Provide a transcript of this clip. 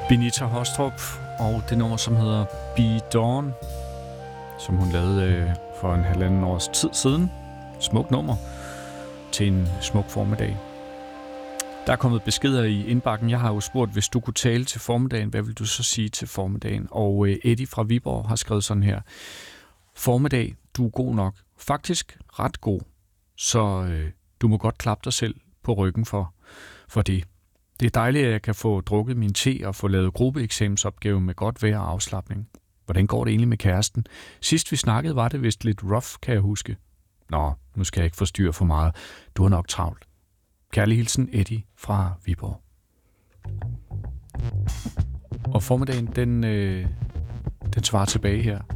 Benita Hostrup og det nummer, som hedder Be Dawn, som hun lavede for en halvanden års tid siden. Smuk nummer til en smuk formiddag. Der er kommet beskeder i indbakken. Jeg har jo spurgt, hvis du kunne tale til formiddagen, hvad vil du så sige til formiddagen? Og Eddie fra Viborg har skrevet sådan her. Formiddag, du er god nok. Faktisk ret god. Så du må godt klappe dig selv på ryggen for det. Det er dejligt, at jeg kan få drukket min te og få lavet gruppeeksamensopgave med godt vejr og afslapning. Hvordan går det egentlig med kæresten? Sidst vi snakkede, var det vist lidt rough, kan jeg huske. Nå, nu skal jeg ikke forstyrre for meget. Du har nok travlt. Kærlig hilsen, Eddie fra Viborg. Og formiddagen, den svarer tilbage her.